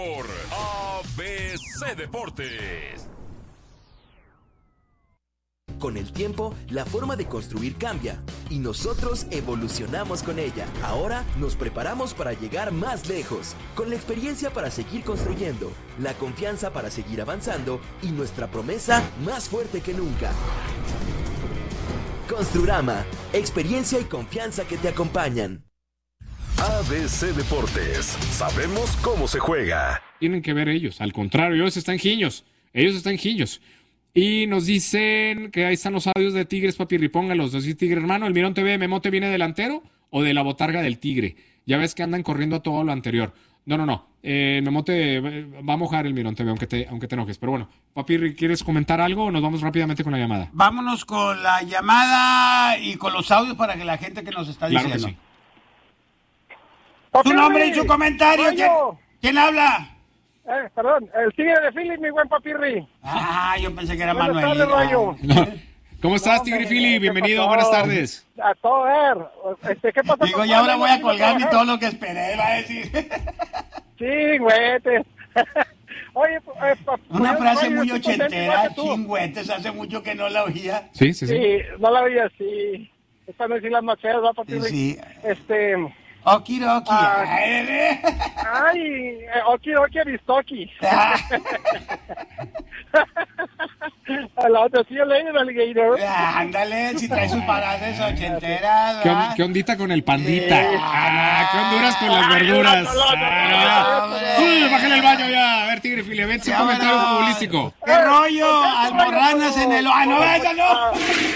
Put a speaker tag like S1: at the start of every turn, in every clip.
S1: Por ABC Deportes.
S2: Con el tiempo, la forma de construir cambia y nosotros evolucionamos con ella. Ahora nos preparamos para llegar más lejos, con la experiencia para seguir construyendo, la confianza para seguir avanzando y nuestra promesa más fuerte que nunca. Construrama, experiencia y confianza que te acompañan.
S1: ABC Deportes, sabemos cómo se juega.
S3: Tienen que ver ellos, al contrario, ellos están giños. Y nos dicen que ahí están los audios de Tigres, Papirri, póngalos. Así, Tigre hermano, el Mirón TV, ¿Memote viene delantero o de la botarga del Tigre? Ya ves que andan corriendo a todo lo anterior. No. Memote va a mojar el Mirón TV, aunque te enojes. Pero bueno, Papirri, ¿quieres comentar algo o nos vamos rápidamente con la llamada?
S4: Vámonos con la llamada y con los audios para que la gente que nos está diciendo.
S3: Claro que sí.
S4: Su nombre y su comentario. ¿Quién habla?
S5: Perdón, el Tigre de Philly, mi buen Papirri.
S4: Yo pensé que era
S5: Buenas
S4: Manuel.
S5: tardes, Rayo.
S3: ¿Cómo estás, Tigre Philly? Bienvenido, buenas tardes.
S5: A todo ver. ¿Qué pasa?
S4: Digo, y ahora voy a colgar mi todo lo que esperé, va a decir.
S5: Chingüetes. Oye,
S4: Una frase muy
S5: estoy contento igual
S4: ochentera,
S5: que tú.
S4: chingüetes, hace mucho que no la oía.
S3: Sí.
S5: Sí, no la veía así. Esta no es las más feas, ¿va, Papirri?
S4: Sí.
S5: Ay,
S4: Okiroki.
S5: oki, bistoki. A la otra, sí, el alligator.
S4: Ándale, si trae sus paradas ochenteras,
S3: ¿Qué,
S4: ¿verdad?
S3: ¿Qué ondita con el pandita? ¿Qué honduras con las verduras? Bájale al baño ya. A ver, Tigre Philly, ven su comentario futbolístico.
S4: ¿Qué rollo? Almorranas en el... no, esa no.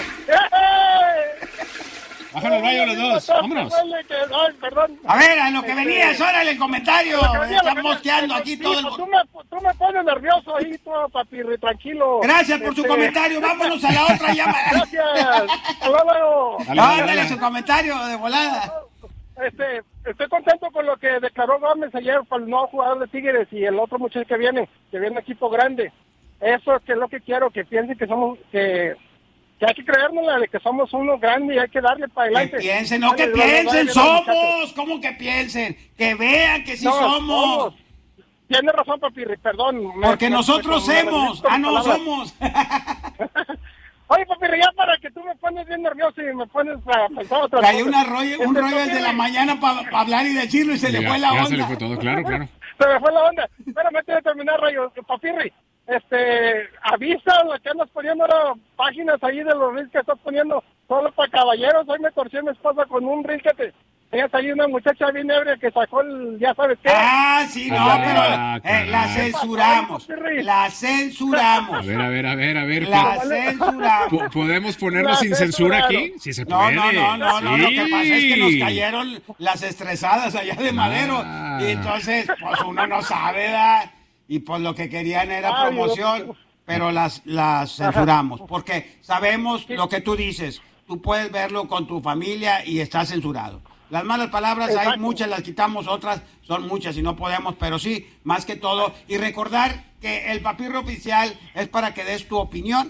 S3: Bájale al baño los dos. Vámonos.
S5: Perdón.
S4: A ver, a lo que venías, órale el comentario. Están mosqueando aquí todo el...
S5: Tú me pones nervioso ahí, todo, Papirri, tranquilo.
S4: Gracias por su comentario. Vámonos a la otra llamada.
S5: Gracias. Hasta luego.
S4: Ándale su comentario de volada.
S5: Estoy contento con lo que declaró Gómez ayer para el nuevo jugador de Tigres y el otro muchacho que viene equipo grande. Eso que es lo que quiero, que piensen que somos, que hay que creérnosla de que somos uno grande y hay que darle para adelante.
S4: Que piensen, no que piensen, somos. ¿Cómo que piensen? Que vean que sí somos.
S5: Tienes razón, Papirri, perdón.
S4: Porque nosotros somos. No somos.
S5: Oye, Papirri, ya para que tú me pones bien nervioso y me pones a pensar otra cosa.
S4: Cayó un rollo desde la mañana para hablar y decirlo y se le fue la onda.
S3: Ya se le fue todo, claro.
S5: Se me fue la onda. Espérame antes de terminar, Rayo. Papirri, avisa lo que andas poniendo páginas ahí de los reels que estás poniendo solo para caballeros. Hoy me torció mi esposa con un reel que tenías ahí una muchacha bien ebria que sacó ya sabes qué.
S4: Sí, no, pero la censuramos. La censuramos.
S3: A ver.
S4: La censuramos.
S3: ¿Podemos ponerlo sin censura aquí? Si se
S4: No,
S3: puede.
S4: no.
S3: Sí.
S4: Lo que pasa es que nos cayeron las estresadas allá de Madero. Y entonces, pues uno no sabe, ¿verdad? Y pues lo que querían era promoción, pero las censuramos, porque sabemos lo que tú dices. Tú puedes verlo con tu familia y está censurado. Las malas palabras hay muchas, las quitamos, otras son muchas y no podemos, pero sí, más que todo. Y recordar que el Papirri oficial es para que des tu opinión.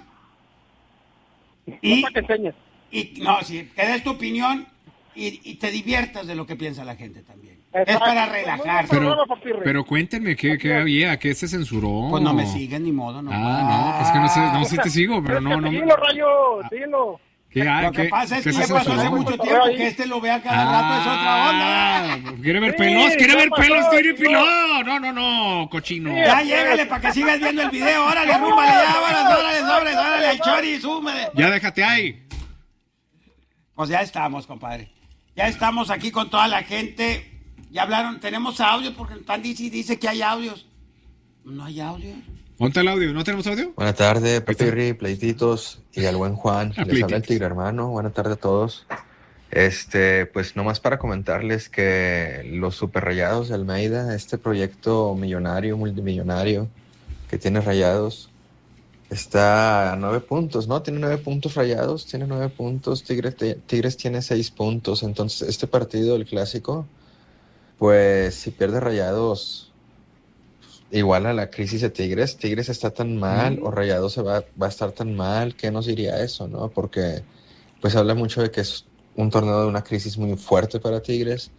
S5: Y para que enseñes.
S4: Que des tu opinión y te diviertas de lo que piensa la gente también. Es para relajarse.
S3: Pero cuéntenme, ¿qué había? ¿Qué se censuró?
S4: Pues no me siguen, ni modo. No,
S3: pues que no sé si te sigo, pero no.
S5: Dilo, Rayo, dilo.
S4: Lo que pasa es que ya pasó hace mucho tiempo que lo vea cada rato, es otra onda.
S3: ¿Quiere ver pelos? Estoy pilón. No, cochino.
S4: Ya llégale para que sigas viendo el video. Órale, rúmbale ya, órale, al chori, súmale.
S3: Ya déjate ahí.
S4: Pues ya estamos, compadre. Ya estamos aquí con toda la gente. Ya hablaron, tenemos audio porque dice que hay audios. No hay audio.
S3: Ponte el audio, ¿no tenemos audio?
S6: Buenas tardes, Papirri, Pleititos y al buen Juan. Les habla el Tigre hermano. Buenas tardes a todos. Pues nomás para comentarles que los Super Rayados de Almeida, este proyecto millonario, multimillonario que tiene Rayados, está a 9 puntos, ¿no? Tiene 9 puntos Rayados, tiene 9 puntos, Tigres tiene 6 puntos. Entonces, este partido, el clásico, pues si pierde Rayados, igual a la crisis de Tigres está tan mal, o Rayados va a estar tan mal, ¿qué nos diría eso, no? Porque pues habla mucho de que es un torneo de una crisis muy fuerte para Tigres,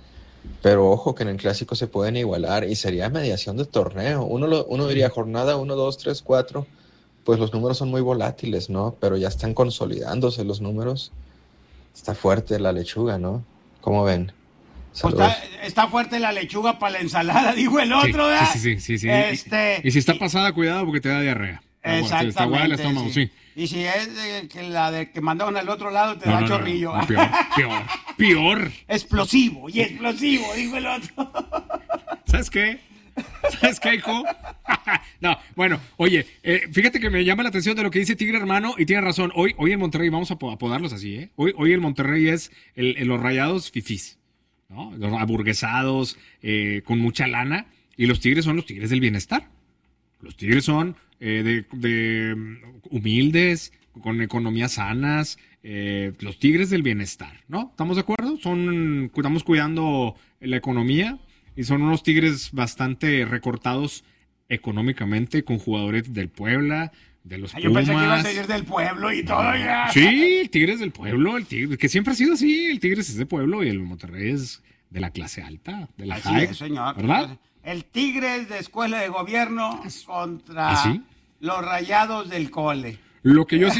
S6: Pero ojo que en el clásico se pueden igualar y sería mediación de torneo. Uno diría jornada 1, 2, 3, 4, pues los números son muy volátiles, ¿no? Pero ya están consolidándose los números. Está fuerte la lechuga, ¿no? ¿Cómo ven?
S4: Pues está fuerte la lechuga para la ensalada, dijo el otro, ¿verdad?
S3: Sí. Y si está pasada, cuidado porque te da diarrea.
S4: Exactamente.
S3: Está guay el estómago, sí.
S4: Y si es la de que mandaron al otro lado, te da chorrillo.
S3: No, peor.
S4: Explosivo, dijo el otro.
S3: ¿Sabes qué, hijo? No, bueno, oye, fíjate que me llama la atención de lo que dice Tigre Hermano y tiene razón. Hoy en Monterrey, vamos a apodarlos así, ¿eh? Hoy en Monterrey es los rayados fifís, ¿no? Los aburguesados, con mucha lana, y los Tigres son los Tigres del bienestar. Los Tigres son de humildes, con economías sanas, los Tigres del bienestar, ¿no? ¿Estamos de acuerdo? Estamos cuidando la economía y son unos Tigres bastante recortados económicamente, con jugadores del Puebla, de los Pumas.
S4: Yo pensé que iba a salir del pueblo y todo ya.
S3: Sí, el Tigres del pueblo, el Tigre, que siempre ha sido así, el Tigres es de pueblo y el Monterrey es de la clase alta, de la high,
S4: señor.
S3: ¿verdad?
S4: El Tigres de escuela de gobierno contra los rayados del cole.
S3: Lo que yo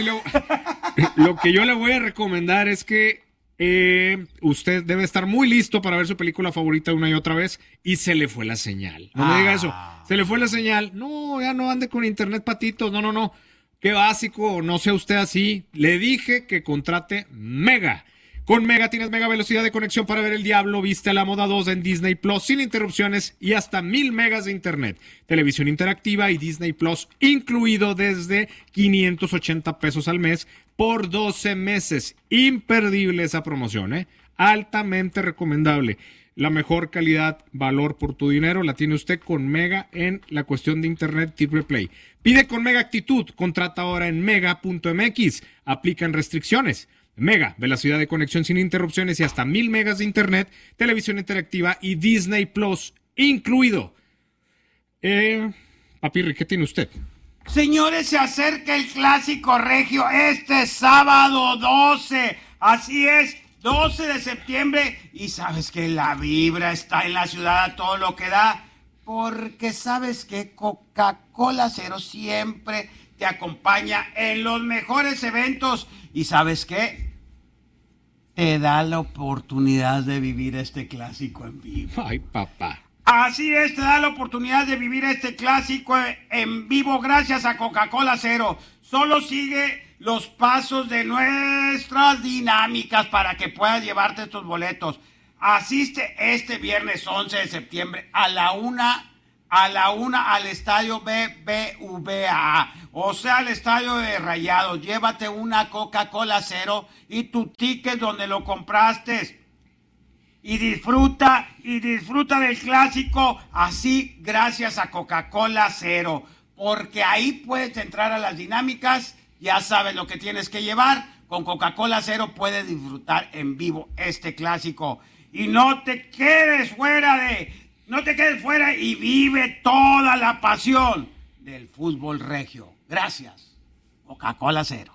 S3: le voy a recomendar es que usted debe estar muy listo para ver su película favorita una y otra vez y se le fue la señal. No me diga eso. Se le fue la señal. No, ya no ande con internet patitos. No. Qué básico, no sea usted así. Le dije que contrate Mega. Con Mega tienes mega velocidad de conexión para ver El Diablo, Viste a la Moda 2 en Disney Plus sin interrupciones y hasta 1000 megas de internet. Televisión interactiva y Disney Plus incluido desde 580 pesos al mes por 12 meses. Imperdible esa promoción, ¿eh? Altamente recomendable. La mejor calidad, valor por tu dinero la tiene usted con Mega en la cuestión de internet Triple Play. Pide con Mega actitud. Contrata ahora en mega.mx. Aplican restricciones. Mega, velocidad de conexión sin interrupciones y hasta 1000 megas de internet, televisión interactiva y Disney Plus incluido. Papirri, ¿qué tiene usted?
S4: Señores, se acerca el clásico regio este sábado 12. Así es, 12 de septiembre. Y sabes que la vibra está en la ciudad a todo lo que da. Porque sabes que Coca-Cola Cero siempre te acompaña en los mejores eventos. ¿Y sabes qué? Te da la oportunidad de vivir este clásico en vivo.
S3: Ay, papá.
S4: Así es, te da la oportunidad de vivir este clásico en vivo gracias a Coca-Cola Cero. Solo sigue los pasos de nuestras dinámicas para que puedas llevarte estos boletos. Asiste este viernes 11 de septiembre a la una al estadio BBVA, o sea, al estadio de Rayados. Llévate una Coca-Cola Cero y tu ticket donde lo compraste. Y disfruta del clásico así gracias a Coca-Cola Cero. Porque ahí puedes entrar a las dinámicas, ya sabes lo que tienes que llevar. Con Coca-Cola Cero puedes disfrutar en vivo este clásico. Y no te quedes fuera y vive toda la pasión del fútbol regio. Gracias, Coca-Cola Cero.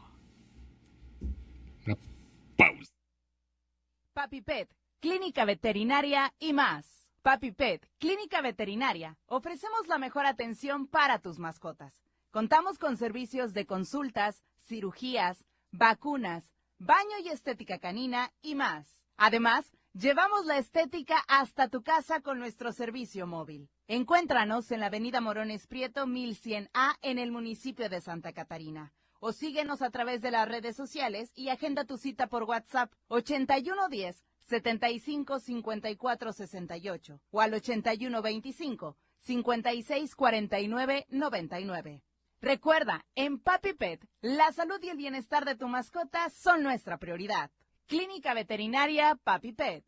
S3: Pausa.
S7: Papi Pet, Clínica Veterinaria y más. Papi Pet, Clínica Veterinaria. Ofrecemos la mejor atención para tus mascotas. Contamos con servicios de consultas, cirugías, vacunas, baño y estética canina y más. Además, llevamos la estética hasta tu casa con nuestro servicio móvil. Encuéntranos en la avenida Morones Prieto 1100A en el municipio de Santa Catarina. O síguenos a través de las redes sociales y agenda tu cita por WhatsApp 8110-755468 o al 8125-564999. Recuerda, en Papi Pet, la salud y el bienestar de tu mascota son nuestra prioridad. Clínica Veterinaria Papi Pet.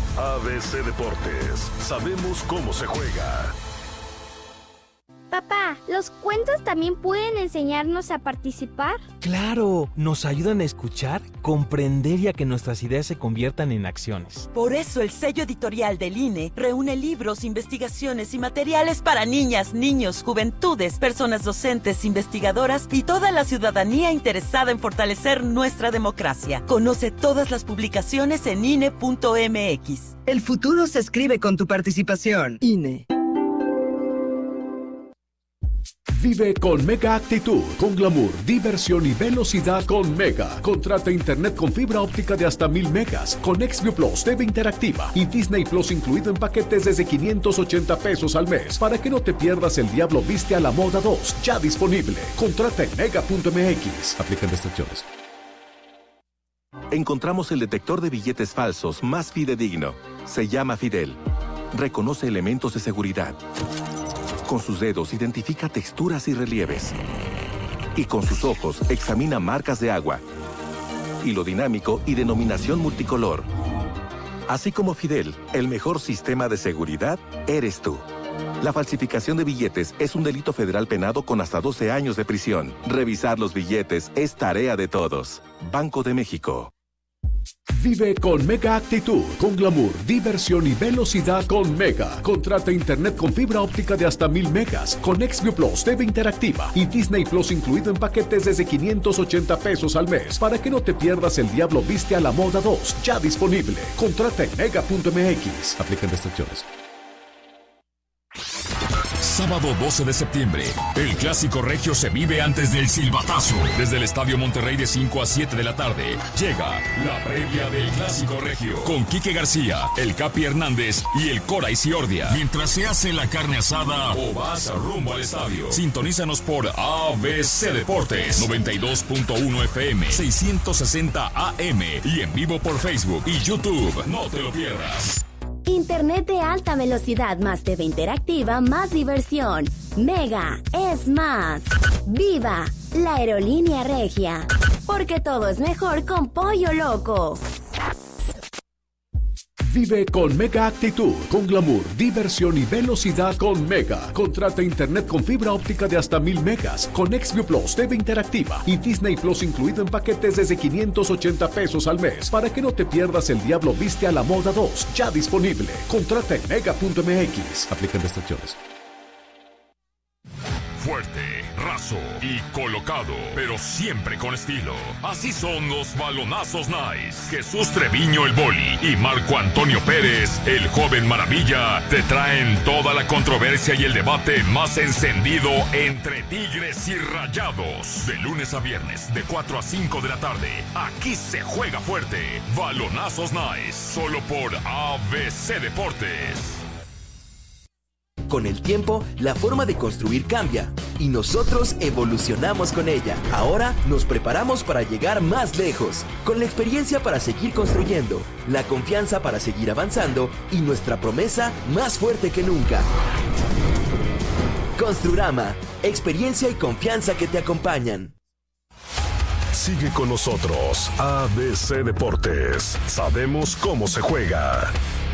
S1: ABC Deportes. Sabemos cómo se juega.
S8: Papá, Papá, ¿los cuentos también pueden enseñarnos a participar?
S9: ¡Claro! Nos ayudan a escuchar, comprender y a que nuestras ideas se conviertan en acciones.
S10: Por eso el sello editorial del INE reúne libros, investigaciones y materiales para niñas, niños, juventudes, personas docentes, investigadoras y toda la ciudadanía interesada en fortalecer nuestra democracia. Conoce todas las publicaciones en INE.mx.
S11: El futuro se escribe con tu participación. INE.
S1: Vive con Mega Actitud, con glamour, diversión y velocidad con Mega. Contrata internet con fibra óptica de hasta 1000 megas, con Xview Plus, TV interactiva y Disney Plus incluido en paquetes desde 580 pesos al mes, para que no te pierdas El Diablo Viste a la Moda 2, ya disponible. Contrata en mega.mx. Aplican restricciones.
S12: Encontramos el detector de billetes falsos más fidedigno. Se llama Fidel. Reconoce elementos de seguridad. Con sus dedos identifica texturas y relieves. Y con sus ojos examina marcas de agua. Hilo dinámico y denominación multicolor. Así como Fidel, el mejor sistema de seguridad eres tú. La falsificación de billetes es un delito federal penado con hasta 12 años de prisión. Revisar los billetes es tarea de todos. Banco de México.
S1: Vive con Mega Actitud, con glamour, diversión y velocidad con Mega. Contrata internet con fibra óptica de hasta 1000 megas, con Xview Plus, TV interactiva y Disney Plus incluido en paquetes desde 580 pesos al mes, para que no te pierdas El Diablo Viste a la Moda 2, ya disponible. Contrata en mega.mx. Aplican restricciones.
S13: Sábado 12 de septiembre, el Clásico Regio se vive antes del silbatazo. Desde el Estadio Monterrey de 5 a 7 de la tarde, llega la previa del Clásico Regio. Con Quique García, el Capi Hernández y el Cora Isiordia. Mientras se hace la carne asada o vas rumbo al estadio. Sintonízanos por ABC Deportes, 92.1 FM, 660 AM y en vivo por Facebook y YouTube. No te lo pierdas.
S14: Internet de alta velocidad más TV interactiva, más diversión. Mega es más. ¡Viva la aerolínea regia! Porque todo es mejor con Pollo Loco.
S1: Vive con Mega Actitud, con glamour, diversión y velocidad con Mega. Contrata internet con fibra óptica de hasta 1000 megas, con Xview Plus, TV interactiva y Disney Plus incluido en paquetes desde 580 pesos al mes, para que no te pierdas El Diablo Viste a la Moda 2, ya disponible. Contrata en mega.mx. Aplican restricciones.
S13: Fuerte, raso y colocado, pero siempre con estilo. Así son los balonazos nice. Jesús Treviño el Boli y Marco Antonio Pérez, el joven maravilla, te traen toda la controversia y el debate más encendido entre Tigres y Rayados. De lunes a viernes, de 4 a 5 de la tarde. Aquí se juega fuerte. Balonazos nice, solo por ABC Deportes.
S2: Con el tiempo, la forma de construir cambia y nosotros evolucionamos con ella. Ahora nos preparamos para llegar más lejos, con la experiencia para seguir construyendo, la confianza para seguir avanzando y nuestra promesa más fuerte que nunca. Construrama, experiencia y confianza que te acompañan.
S1: Sigue con nosotros, ABC Deportes. Sabemos cómo se juega.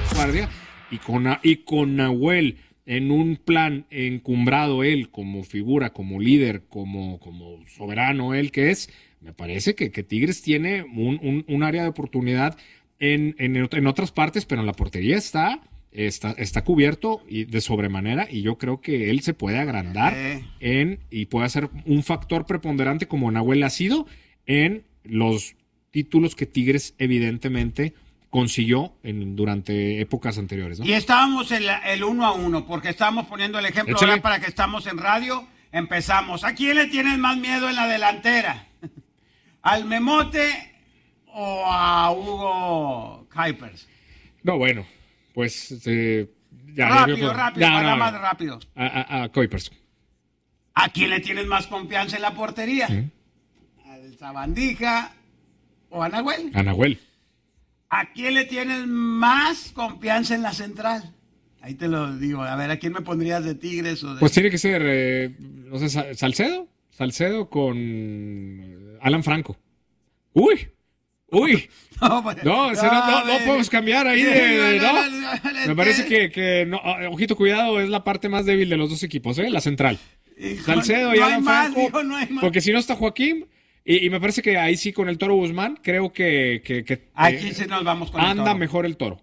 S3: Y con Nahuel en un plan encumbrado él como figura, como líder, como soberano él que es, me parece que Tigres tiene un área de oportunidad en otras partes, pero en la portería está cubierto y de sobremanera, y yo creo que él se puede agrandar y puede ser un factor preponderante como Nahuel ha sido en los títulos que Tigres evidentemente consiguió durante épocas anteriores, ¿no?
S4: Y estábamos en el 1-1, porque estábamos poniendo el ejemplo ahora para que estamos en radio. Empezamos. ¿A quién le tienes más miedo en la delantera? ¿Al Memote o a Hugo Kuipers?
S3: No, bueno, pues
S4: rápido, más rápido.
S3: A Kuipers.
S4: ¿A quién le tienes más confianza en la portería? ¿Al Sabandija o a Nahuel?
S3: A Nahuel.
S4: ¿A quién le tienes más confianza en la central? Ahí te lo digo. A ver, ¿a quién me pondrías de Tigres?
S3: Pues tiene que ser, no sé, Salcedo. Salcedo con Alan Franco. ¡Uy! No podemos cambiar ahí me parece que no, ojito, cuidado, es la parte más débil de los dos equipos, la central. Salcedo y Alan Franco, porque si no está Joaquín, y me parece que ahí sí con el Toro Guzmán, creo que
S4: aquí sí nos vamos con
S3: anda mejor el Toro.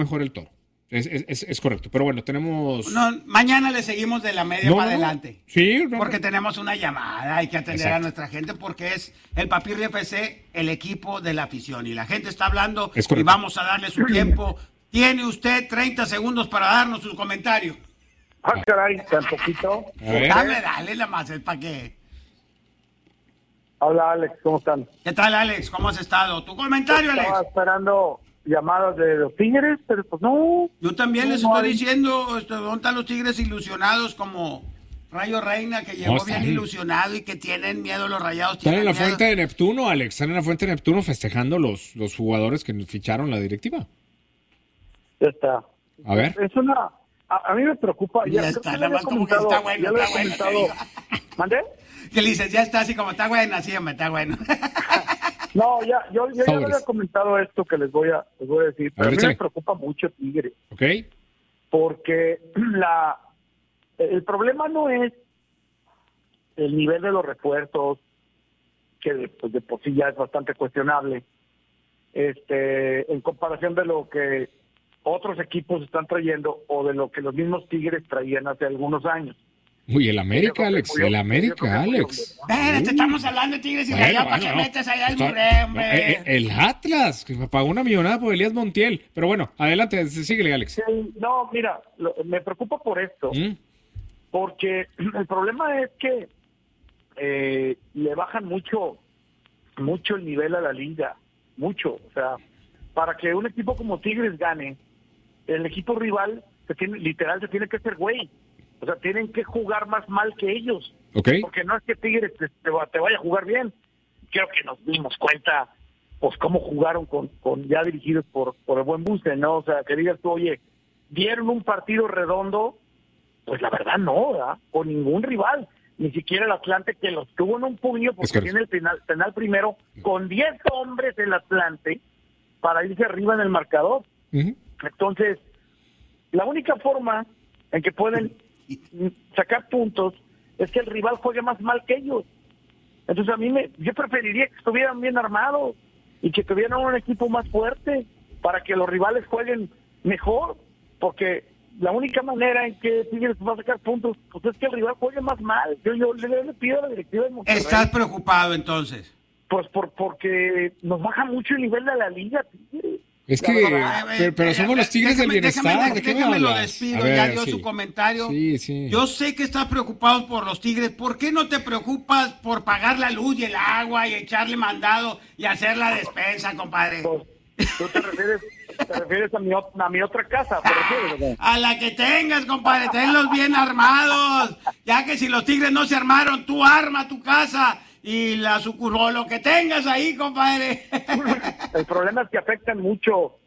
S3: Es correcto, pero bueno, tenemos...
S4: No, mañana le seguimos de la media para adelante.
S3: Sí.
S4: Porque tenemos una llamada, hay que atender a nuestra gente porque es el Papirri FC, el equipo de la afición. Y la gente está hablando y vamos a darle su tiempo. Tiene usted 30 segundos para darnos su comentario.
S15: Ah, caray, tan poquito.
S4: Dale nada más, ¿para qué?
S15: Hola, Alex, ¿cómo están?
S4: ¿Qué tal, Alex? ¿Cómo has estado? ¿Tu comentario, Alex?
S15: Estaba esperando llamadas de los Tigres, pero pues no.
S4: Yo también les estoy diciendo, ¿dónde están los Tigres ilusionados como Rayo Reina, que llegó bien ilusionado y que tienen miedo los Rayados?
S3: Están en la fuente de Neptuno, Alex, están en la fuente de Neptuno festejando los jugadores que ficharon la directiva.
S15: Ya está.
S3: A ver.
S15: Es una... A mí me preocupa.
S4: Ya está, nada más como que está bueno.
S15: ¿Mandé?
S4: Que le dices, ya está así como está bueno, así, hombre, está bueno.
S15: No, yo ya había comentado esto que les voy a decir, pero a mí me preocupa mucho Tigre.
S3: Ok.
S15: Porque el problema no es el nivel de los refuerzos, que pues de por sí ya es bastante cuestionable, en comparación de lo que otros equipos están trayendo o de lo que los mismos Tigres traían hace algunos años.
S3: Uy, el América, Alex, Alex.
S4: Espérate, estamos hablando de Tigres y Rayados, ¿para qué metes allá el muré, hombre?
S3: El Atlas, que me pagó una millonada por Elías Montiel. Pero bueno, adelante, síguele, Alex.
S15: Sí, no, mira, me preocupa por esto. Porque el problema es que le bajan mucho el nivel a la liga. Mucho. O sea, para que un equipo como Tigres gane, el equipo rival se tiene que ser güey. O sea, tienen que jugar más mal que ellos.
S3: Okay.
S15: Porque no es que Tigres te vaya a jugar bien. Creo que nos dimos cuenta, pues, cómo jugaron con ya dirigidos por el buen Buse, ¿no? O sea, que digas tú, oye, ¿dieron un partido redondo? Pues la verdad no, ¿verdad? Con ningún rival. Ni siquiera el Atlante, que los tuvo en un puño, porque tiene el penal primero, con 10 hombres el Atlante, para irse arriba en el marcador. Entonces, la única forma en que pueden sacar puntos es que el rival juegue más mal que ellos. Entonces yo preferiría que estuvieran bien armados y que tuvieran un equipo más fuerte para que los rivales jueguen mejor, porque la única manera en que Tigres va a sacar puntos pues es que el rival juegue más mal. Yo le pido a la directiva de Monterrey.
S4: ¿Estás preocupado entonces?
S15: Pues porque nos baja mucho el nivel de la liga, Tigres.
S3: Es que, pero somos los Tigres del bienestar.
S4: Déjame lo despido, ya dio su comentario.
S3: Sí.
S4: Yo sé que estás preocupado por los Tigres. ¿Por qué no te preocupas por pagar la luz y el agua y echarle mandado y hacer la despensa, compadre?
S15: ¿Tú te refieres a mi otra casa?
S4: A la que tengas, compadre. Tenlos bien armados. Ya que si los Tigres no se armaron, tú arma tu casa. Y la sucursal, lo que tengas ahí, compadre.
S15: El problema es que afectan mucho,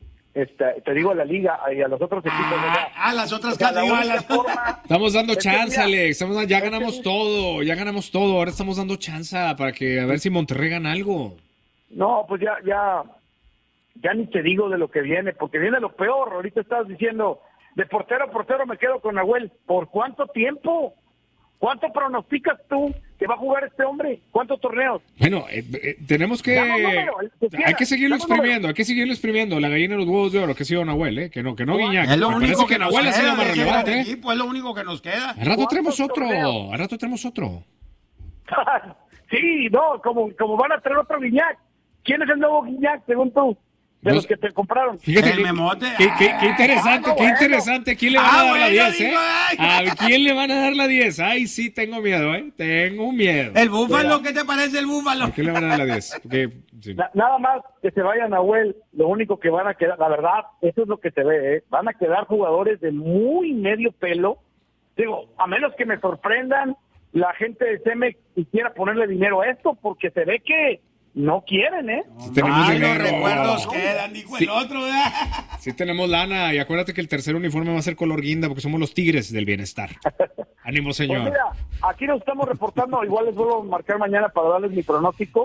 S15: te digo, a la liga y a los otros equipos.
S4: A las otras casas.
S3: Estamos dando chance, Alex. Ya ganamos todo. Ahora estamos dando chance para que a ver si Monterrey gana algo.
S15: No, pues ya ni te digo de lo que viene, porque viene lo peor. Ahorita estabas diciendo, de portero a portero me quedo con Nahuel. ¿Por cuánto tiempo? ¿Cuánto pronosticas tú que va a jugar este hombre? ¿Cuántos torneos?
S3: Bueno, tenemos que... hay que seguirlo exprimiendo. La gallina de los huevos de oro, que ha sido Nahuel, que no Guiñac.
S4: Es lo único que
S3: Nahuel ha sido más relevante.
S4: Es lo único que nos queda.
S3: Al rato tenemos otro.
S15: Sí, no, como van a traer otro Guiñac. ¿Quién es el nuevo Guiñac, según tú? De los que te compraron.
S3: Fíjate
S4: el memote.
S3: Qué interesante. ¿Quién le van a dar la 10, ¿A quién le van a dar la 10? Ay, sí, tengo miedo, Tengo miedo.
S4: ¿El Búfalo? ¿Qué te parece el Búfalo?
S3: ¿A quién le van a dar la 10? Sí.
S15: Nada más que se vaya Nahuel, lo único que van a quedar, la verdad, eso es lo que se ve, van a quedar jugadores de muy medio pelo. Digo, a menos que me sorprendan, la gente de CEMEX quisiera ponerle dinero a esto, porque se ve que no quieren,
S3: Sí tenemos dinero.
S4: Los recuerdos quedan, dijo el otro, ¿verdad?
S3: Sí tenemos lana, y acuérdate que el tercer uniforme va a ser color guinda, porque somos los Tigres del bienestar. Ánimo, señor.
S15: Pues mira, aquí nos estamos reportando, igual les vuelvo a marcar mañana para darles mi pronóstico.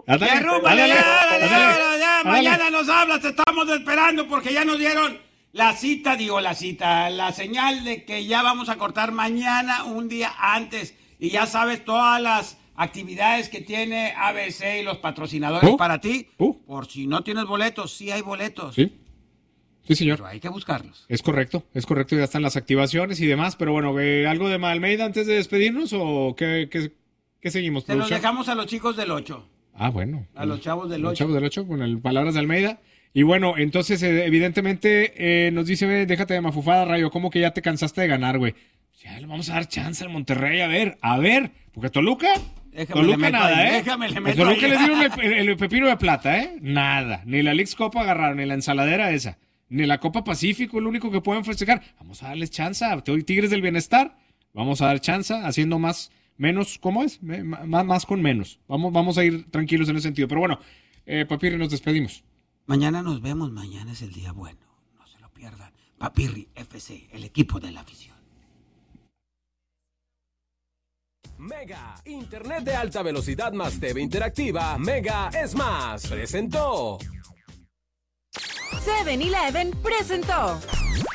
S4: Mañana nos hablas, te estamos esperando, porque ya nos dieron la señal de que ya vamos a cortar mañana, un día antes. y ya sabes todas las actividades que tiene ABC y los patrocinadores para ti. Por si no tienes boletos, sí hay boletos.
S3: Sí, señor.
S4: Pero hay que buscarlos.
S3: Es correcto, ya están las activaciones y demás, pero bueno, ¿algo de Almeida antes de despedirnos o qué seguimos?
S4: Se los dejamos a los chicos del 8.
S3: Ah, bueno.
S4: A los chavos del 8.
S3: Los chavos del 8 con palabras de Almeida. Y bueno, entonces, evidentemente, nos dice, déjate de mafufada, Rayo, ¿cómo que ya te cansaste de ganar, güey? Ya le vamos a dar chance al Monterrey, a ver, porque Toluca nada,
S4: Déjame
S3: Toluca le dieron el pepino de plata, nada, ni la Leagues Copa agarraron, ni la ensaladera esa, ni la Copa Pacífico, lo único que pueden festejar. Vamos a darles chance, Tigres del Bienestar, vamos a dar chance, haciendo menos, ¿cómo es? Más con menos. Vamos a ir tranquilos en ese sentido, pero bueno, Papirri, nos despedimos.
S4: Mañana nos vemos, mañana es el día bueno, no se lo pierdan. Papirri FC, el equipo de la afición.
S16: Mega, internet de alta velocidad más TV interactiva, Mega es más, presentó.
S7: 7-Eleven presentó